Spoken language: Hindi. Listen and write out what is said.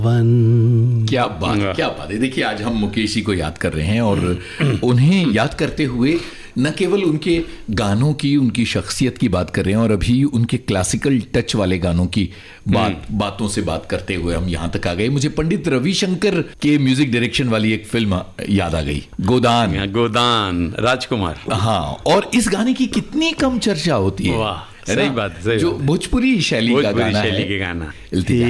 क्या बात है। देखिए, आज हम मुकेश जी को याद कर रहे हैं और उन्हें याद करते हुए न केवल उनके गानों की, उनकी शख्सियत की बात कर रहे हैं, और अभी उनके क्लासिकल टच वाले गानों की बातों से बात करते हुए हम यहां तक आ गए। मुझे पंडित रविशंकर के म्यूजिक डायरेक्शन वाली एक फिल्म याद आ गई, गोदान राजकुमार। हाँ, और इस गाने की कितनी कम चर्चा होती है। वाह, सही बात, जो भोजपुरी शैली का गाना है।